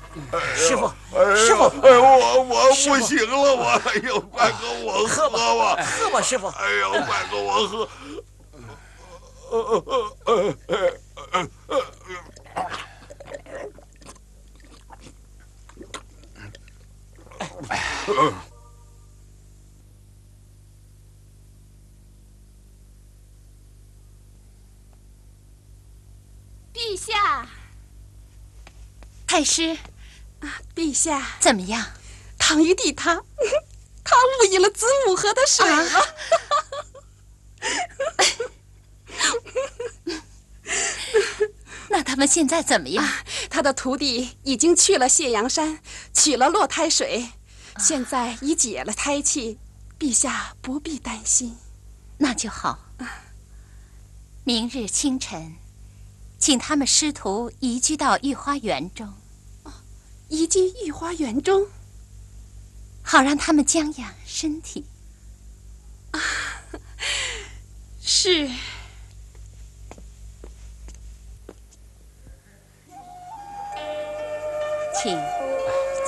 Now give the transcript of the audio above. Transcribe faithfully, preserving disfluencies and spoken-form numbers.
师傅，师傅， 哎，我我不行了，我哎呦，快给我喝吧， 喝吧，师傅。 哎呦，快给我喝。呃呃呃呃呃呃。 陛下， 太师， 啊，陛下怎么样？ 唐玉帝他他误饮了子母河的水了。啊那他们现在怎么样？ 啊、他的徒弟已经去了谢阳山，取了落胎水，啊、现在已解了胎气，陛下不必担心。 那就好。啊、明日清晨，请他们师徒移居到御花园中。 哦，移居御花园中， 好让他们将养身体。 啊，是。 请。